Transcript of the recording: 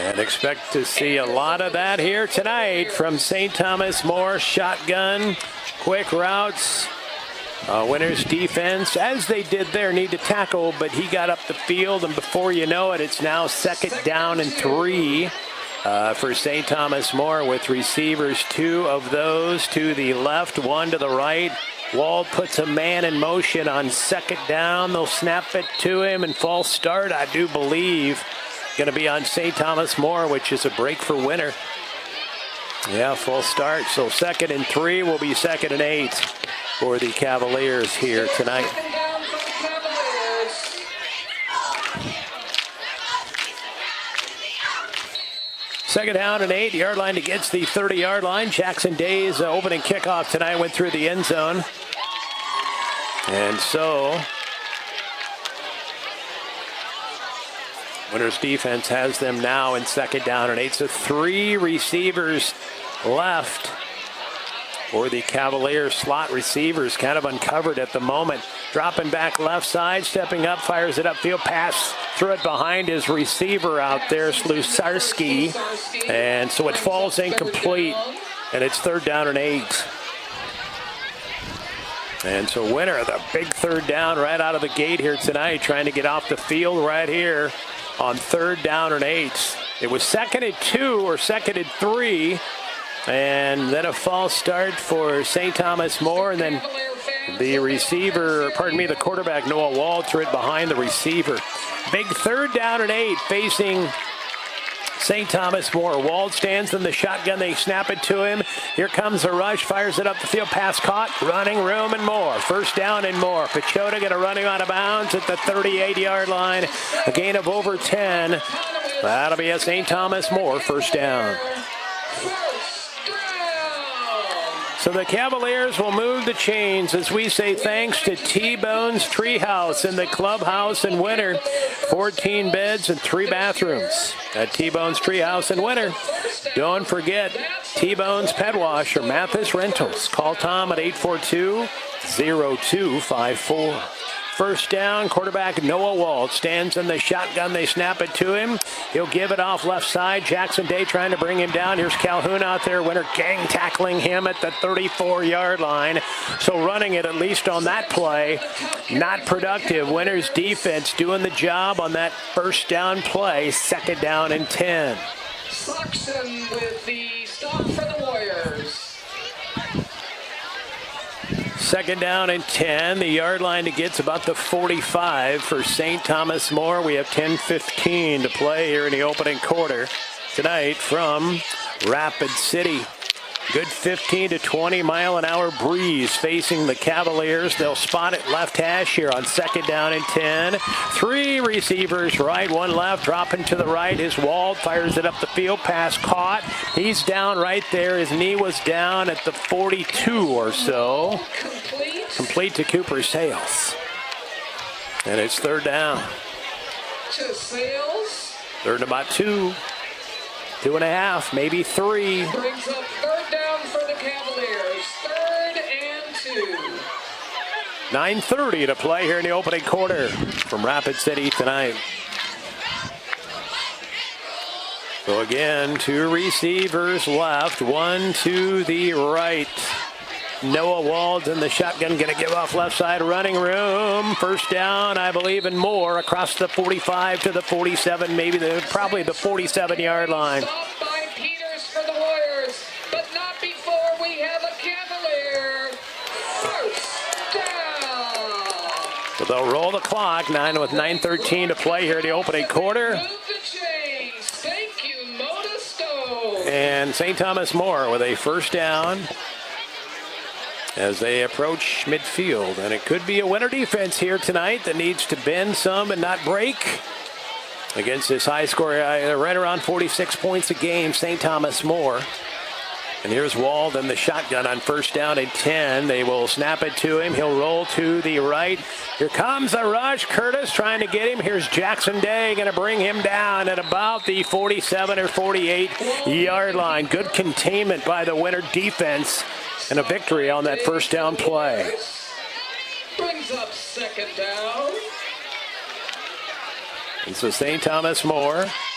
And expect to see a lot of that here tonight from St. Thomas More. Shotgun, quick routes. Winner's defense, as they did there, need to tackle, but he got up the field, and before you know it, it's now 2nd down and 3 for St. Thomas More, with receivers, 2 of those to the left, 1 to the right. Wald puts a man in motion on 2nd down. They'll snap it to him, and false start, I do believe, going to be on St. Thomas More, which is a break for Winner. Yeah, full start. So 2nd and 3 will be 2nd and 8 for the Cavaliers here tonight. Second down and 8, yard line against the 30-yard line. Jackson Day's opening kickoff tonight went through the end zone. And so Winner's defense has them now in 2nd down and 8. So 3 receivers left for the Cavaliers. Slot receivers kind of uncovered at the moment. Dropping back left side, stepping up, fires it upfield, pass, threw it behind his receiver out there, Slusarski. And so it falls incomplete, and it's 3rd down and 8. And so Winner, the big 3rd down right out of the gate here tonight, trying to get off the field right here on 3rd down and 8. It was 2nd and 2 or 2nd and 3. And then a false start for St. Thomas More, and then the the quarterback, Noah Wald, threw it behind the receiver. Big 3rd down and 8 facing St. Thomas More. Wald stands in the shotgun. They snap it to him. Here comes a rush. Fires it up the field. Pass caught. Running room and more. 1st down and more. Pachota going to running out of bounds at the 38-yard line. A gain of over 10. That'll be a St. Thomas More 1st down. So the Cavaliers will move the chains as we say thanks to T-Bone's Treehouse in the clubhouse in Winter. 14 beds and 3 bathrooms at T-Bone's Treehouse in Winter. Don't forget T-Bone's Pet Wash or Mathis Rentals. Call Tom at 842-0254. 1st down, quarterback Noah Wald stands in the shotgun. They snap it to him. He'll give it off left side. Jackson Day trying to bring him down. Here's Calhoun out there. Winner gang tackling him at the 34-yard line. So running it at least on that play, not productive. Winner's defense doing the job on that 1st down play. 2nd down and 10. Saxon with the stop for the Warriors. 2nd down and 10. The yard line to get's about the 45 for St. Thomas More. We have 10:15 to play here in the opening quarter tonight from Rapid City. Good 15 to 20 mile an hour breeze facing the Cavaliers. They'll spot it left hash here on 2nd down and 10. 3 receivers right, 1 left, dropping to the right. His Wald fires it up the field. Pass caught. He's down right there. His knee was down at the 42 or so. Complete to Cooper Sales. And it's 3rd down. To Sales. 3rd and about 2. 2.5, maybe 3. Brings up 3rd down for the Cavaliers. 3rd and 2. 9:30 to play here in the opening quarter from Rapid City tonight. So again, 2 receivers left, 1 to the right. Noah Wald in the shotgun, going to give off left side, running room. 1st down, I believe, and more across the 45 to the 47, probably the 47-yard line. Stopped by Peters for the Warriors, but not before we have a Cavalier. 1st down. So they'll roll the clock, 9:13 to play here in the opening quarter. Move the chains. Thank you, Modesto. And St. Thomas More with a 1st down as they approach midfield. And it could be a Winner defense here tonight that needs to bend some and not break against this high score, right around 46 points a game, St. Thomas More. And here's Wald in the shotgun on 1st down and 10. They will snap it to him. He'll roll to the right. Here comes a rush. Curtis trying to get him. Here's Jackson Day going to bring him down at about the 47 or 48-yard line. Good containment by the Winner defense and a victory on that 1st down play. Brings up 2nd down. And so St. Thomas More